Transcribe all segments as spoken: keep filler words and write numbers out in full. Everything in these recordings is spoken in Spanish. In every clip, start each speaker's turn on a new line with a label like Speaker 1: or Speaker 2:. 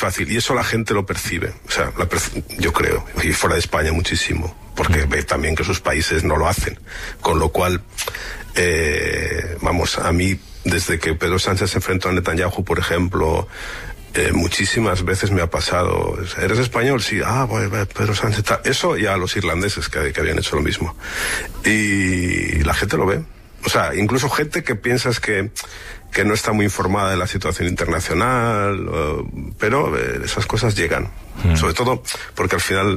Speaker 1: fácil, y eso la gente lo percibe, o sea, la perci- yo creo, y fuera de España muchísimo, porque ve también que sus países no lo hacen, con lo cual, eh, vamos, a mí, desde que Pedro Sánchez se enfrentó a Netanyahu, por ejemplo, eh, muchísimas veces me ha pasado, ¿eres español? Sí, ah, pues Pedro Sánchez, tal. Eso, y a los irlandeses que, que habían hecho lo mismo, y la gente lo ve. O sea, incluso gente que piensas que, que no está muy informada de la situación internacional, uh, pero eh, esas cosas llegan. Mm. Sobre todo porque al final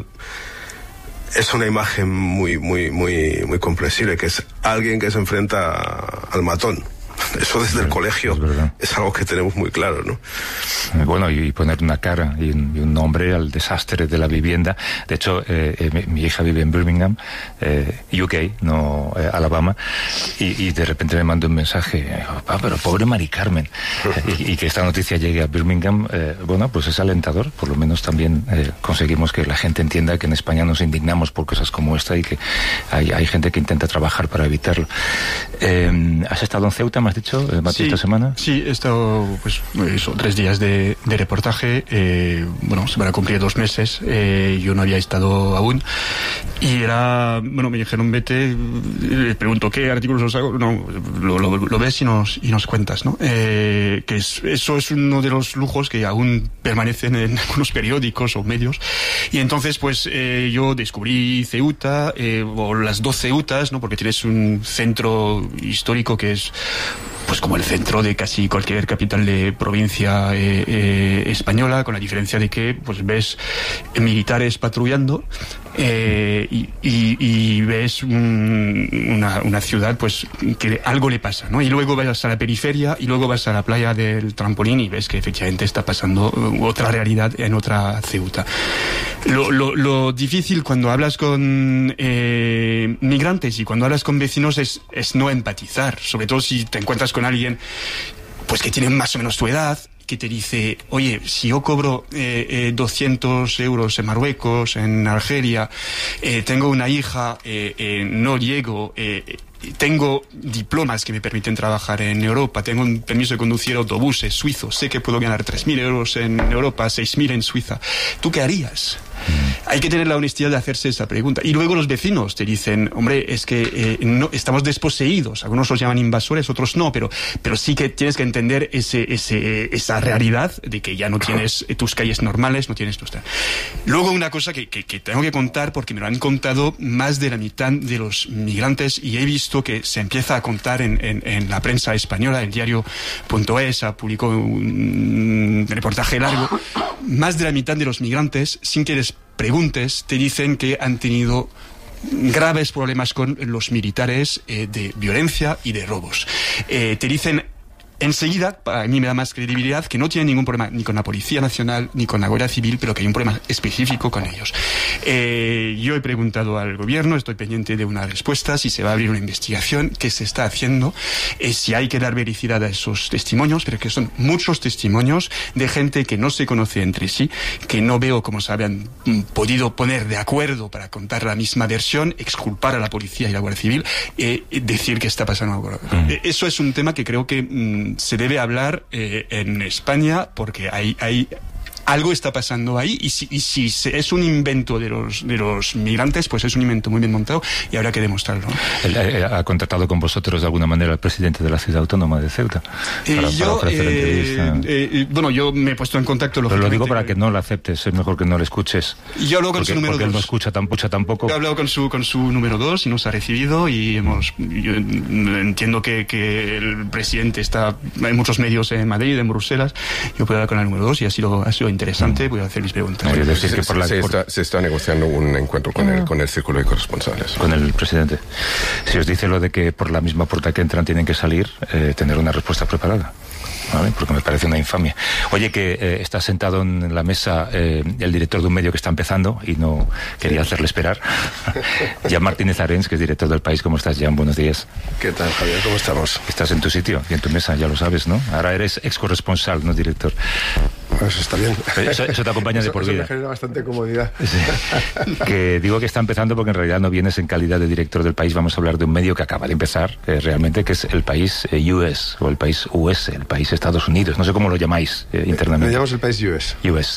Speaker 1: es una imagen muy, muy, muy, muy comprensible, que es alguien que se enfrenta a, al matón. Eso desde el colegio es, es algo que tenemos muy claro, ¿no?
Speaker 2: Bueno, y poner una cara y un, y un nombre al desastre de la vivienda. De hecho, eh, eh, mi, mi hija vive en Birmingham, eh, U K, no eh, Alabama, y, y de repente me mandó un mensaje, ah, pero pobre Mari Carmen, y, y que esta noticia llegue a Birmingham, eh, bueno, pues es alentador. Por lo menos también eh, conseguimos que la gente entienda que en España nos indignamos por cosas como esta y que hay, hay gente que intenta trabajar para evitarlo. Eh, ¿Has estado en Ceuta, me has dicho, eh, Mati,
Speaker 3: sí,
Speaker 2: esta semana?
Speaker 3: Sí, he estado, pues, eso, tres días de, de reportaje. Eh, bueno, se van a cumplir dos meses. Eh, yo no había estado aún. Y era, bueno, me dijeron, vete, le pregunto, ¿qué artículos os hago? No, lo, lo, lo ves y nos, y nos cuentas, ¿no? Eh, que es, eso es uno de los lujos que aún permanecen en algunos periódicos o medios. Y entonces, pues, eh, yo descubrí Ceuta, eh, o las dos Ceutas, ¿no? Porque tienes un centro histórico que es, pues, como el centro de casi cualquier capital de provincia eh, eh, española, con la diferencia de que, pues, ves militares patrullando eh, y, y, y ves un, una, una ciudad, pues, que algo le pasa, ¿no? Y luego vas a la periferia y luego vas a la playa del Trampolín y ves que efectivamente está pasando otra realidad en otra Ceuta. Lo, lo, lo difícil cuando hablas con eh, migrantes y cuando hablas con vecinos es, es no empatizar, sobre todo si te encuentras con alguien, pues, que tiene más o menos tu edad, que te dice, oye, si yo cobro eh, eh, doscientos euros en Marruecos, en Argelia, eh, tengo una hija, eh, eh, no llego, eh, tengo diplomas que me permiten trabajar en Europa, tengo un permiso de conducir autobuses suizos, sé que puedo ganar tres mil euros en Europa, seis mil en Suiza. ¿Tú qué harías? Mm. Hay que tener la honestidad de hacerse esa pregunta. Y luego los vecinos te dicen, hombre, es que eh, no, estamos desposeídos. Algunos los llaman invasores, otros no, pero, pero sí que tienes que entender ese, ese, esa realidad de que ya no tienes tus calles normales, no tienes tus... Luego una cosa que, que, que tengo que contar, porque me lo han contado más de la mitad de los migrantes, y he visto que se empieza a contar en, en, en la prensa española, el diario punto es publicó un reportaje largo. Más de la mitad de los migrantes, sin que les preguntes, te dicen que han tenido graves problemas con los militares, eh, de violencia y de robos. Eh, te dicen enseguida, a mí me da más credibilidad, que no tienen ningún problema ni con la Policía Nacional ni con la Guardia Civil, pero que hay un problema específico con ellos. Eh, yo he preguntado al gobierno, estoy pendiente de una respuesta, si se va a abrir una investigación, qué se está haciendo, eh, si hay que dar veracidad a esos testimonios, pero que son muchos testimonios de gente que no se conoce entre sí, que no veo cómo se habían mm, podido poner de acuerdo para contar la misma versión, exculpar a la Policía y la Guardia Civil, eh, decir que está pasando algo. Mm. Eh, eso es un tema que creo que mm, se debe hablar eh, en España, porque hay, hay algo está pasando ahí, y si, y si es un invento de los de los migrantes, pues es un invento muy bien montado y habrá que demostrarlo.
Speaker 2: ¿Él, eh, ha contactado con vosotros de alguna manera al presidente de la ciudad autónoma de Ceuta?
Speaker 3: Eh,
Speaker 2: para,
Speaker 3: yo,
Speaker 2: para
Speaker 3: eh, eh, bueno, yo me he puesto en contacto.
Speaker 2: Pero lo digo para que no lo aceptes, es mejor que no lo escuches.
Speaker 3: Yo hablo con
Speaker 2: porque,
Speaker 3: su número
Speaker 2: porque
Speaker 3: dos.
Speaker 2: Él no escucha, tampoco, tampoco.
Speaker 3: Yo he hablado con su con su número dos y nos ha recibido, y hemos. Yo entiendo que, que el presidente está, hay muchos medios en Madrid, en Bruselas. Yo puedo hablar con el número dos y ha sido ha sido interesante. Voy a hacer mis preguntas.
Speaker 4: No, decir que por la, se, por... Está, se está negociando un encuentro con, ah. el, con el círculo de corresponsales.
Speaker 2: Con el presidente. Si os dice lo de que por la misma puerta que entran tienen que salir, eh, tener una respuesta preparada. ¿Vale? Porque me parece una infamia. Oye, que eh, está sentado en la mesa eh, el director de un medio que está empezando y no quería hacerle esperar. Jan Martínez Arens, que es director del País. ¿Cómo estás, Jan? Buenos días.
Speaker 1: ¿Qué tal, Javier? ¿Cómo estamos?
Speaker 2: Estás en tu sitio y en tu mesa, ya lo sabes, ¿no? Ahora eres ex corresponsal, no director.
Speaker 1: Eso está bien.
Speaker 2: Eso, eso te acompaña
Speaker 1: eso,
Speaker 2: de por
Speaker 1: eso
Speaker 2: vida.
Speaker 1: Me genera bastante comodidad.
Speaker 2: Sí. Que digo que está empezando porque en realidad no vienes en calidad de director del País. Vamos a hablar de un medio que acaba de empezar, eh, realmente, que es el País eh, U S, o el País U S, el País Estados Unidos. No sé cómo lo llamáis eh, internamente.
Speaker 1: Le llamamos el País U S.
Speaker 2: U S.